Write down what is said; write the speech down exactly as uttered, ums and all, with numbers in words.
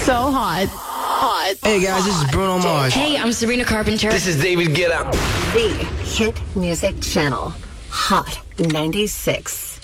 so hot. Hot. Hey guys, this is Bruno Mars. Hey, I'm Sabrina Carpenter. This is David Guetta. The Hit Music Channel. Hot ninety-six.